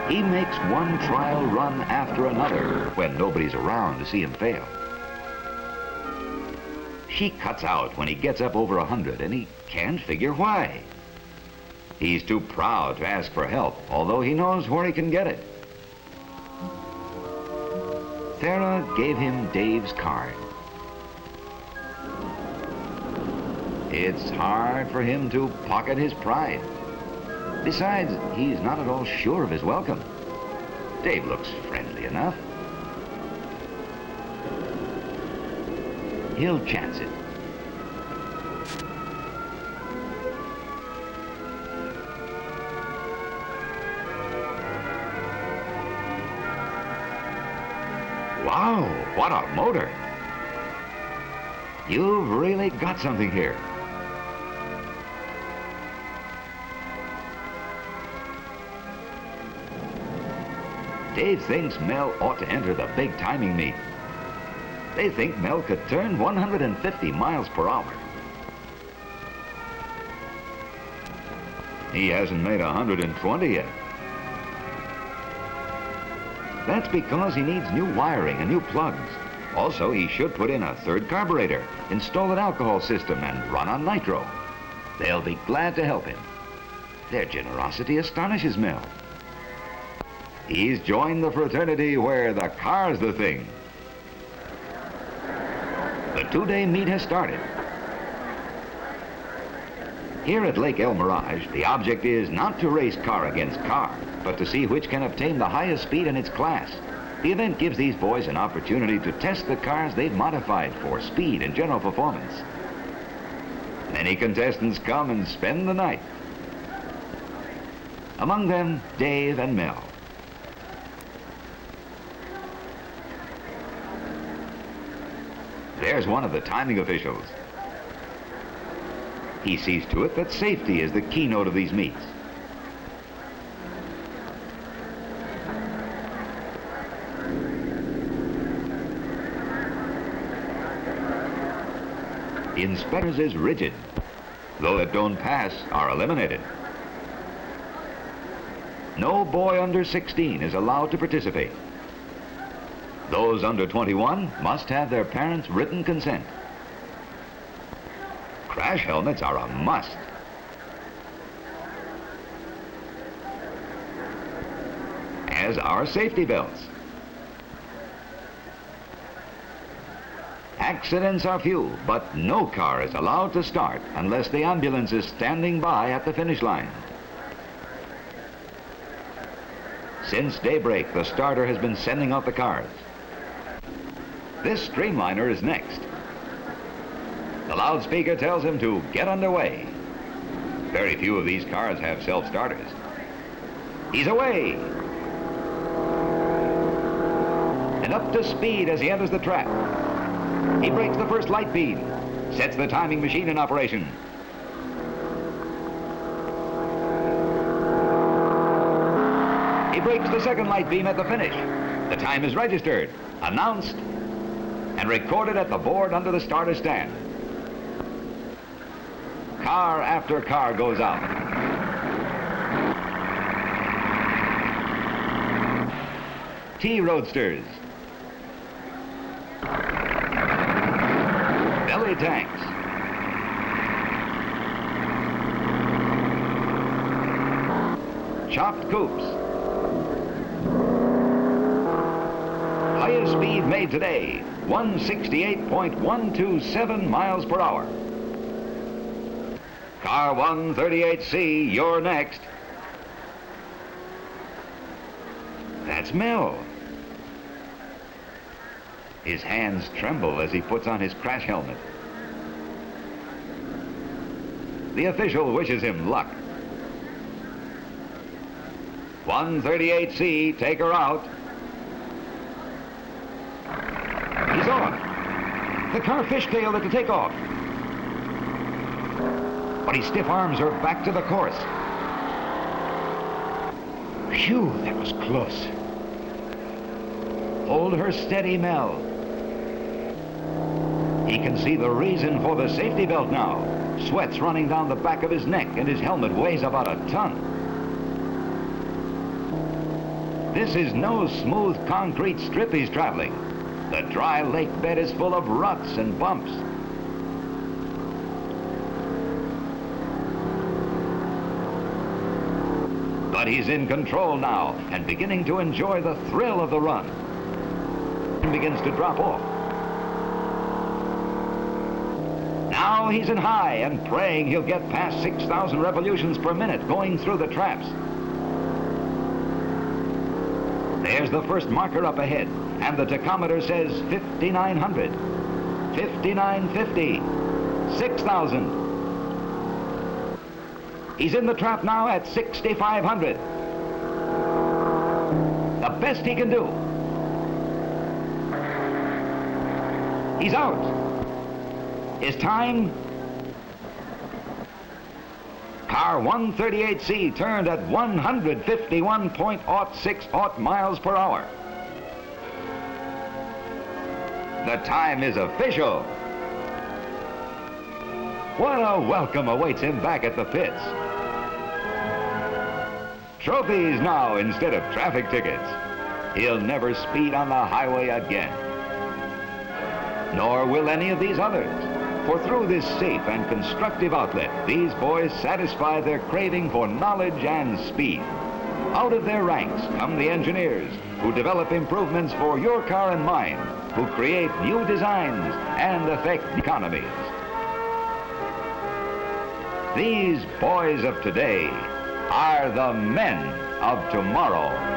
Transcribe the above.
He makes one trial run after another when nobody's around to see him fail. She cuts out when he gets up over 100, and he can't figure why. He's too proud to ask for help, although he knows where he can get it. Thera gave him Dave's card. It's hard for him to pocket his pride. Besides, he's not at all sure of his welcome. Dave looks friendly enough. He'll chance it. Wow, what a motor! You've really got something here. Dave thinks Mel ought to enter the big timing meet. They think Mel could turn 150 miles per hour. He hasn't made 120 yet. That's because he needs new wiring and new plugs. Also, he should put in a third carburetor, install an alcohol system, and run on nitro. They'll be glad to help him. Their generosity astonishes Mel. He's joined the fraternity where the car's the thing. The two-day meet has started. Here at Lake El Mirage, the object is not to race car against car, but to see which can obtain the highest speed in its class. The event gives these boys an opportunity to test the cars they've modified for speed and general performance. Many contestants come and spend the night. Among them, Dave and Mel. There's one of the timing officials. He sees to it that safety is the keynote of these meets. The inspectors is rigid. Those that don't pass are eliminated. No boy under 16 is allowed to participate. Those under 21 must have their parents' written consent. Crash helmets are a must. As are safety belts. Accidents are few, but no car is allowed to start unless the ambulance is standing by at the finish line. Since daybreak, the starter has been sending out the cars. This Streamliner is next. The loudspeaker tells him to get underway. Very few of these cars have self-starters. He's away! And up to speed as he enters the track. He breaks the first light beam, sets the timing machine in operation. He breaks the second light beam at the finish. The time is registered, announced, and recorded at the board under the starter stand. Car after car goes out. T-Roadsters. Belly tanks. Chopped coupes. Highest speed made today, 168.127 miles per hour. Car 138C, you're next. That's Mel. His hands tremble as he puts on his crash helmet. The official wishes him luck. 138C, take her out. He's off. The car fishtailed at the takeoff. But he stiff arms her back to the course. Phew, that was close. Hold her steady, Mel. He can see the reason for the safety belt now. Sweat's running down the back of his neck, and his helmet weighs about a ton. This is no smooth concrete strip he's traveling. The dry lake bed is full of ruts and bumps. But he's in control now and beginning to enjoy the thrill of the run. And begins to drop off. Now he's in high and praying he'll get past 6,000 revolutions per minute going through the traps. There's the first marker up ahead, and the tachometer says 5,900, 5,950, 6,000. He's in the trap now at 6,500. The best he can do. He's out. His time? Car 138C turned at 151.06 miles per hour. The time is official. What a welcome awaits him back at the pits. Trophies now instead of traffic tickets. He'll never speed on the highway again. Nor will any of these others. For through this safe and constructive outlet, these boys satisfy their craving for knowledge and speed. Out of their ranks come the engineers who develop improvements for your car and mine, who create new designs and affect economies. These boys of today are the men of tomorrow.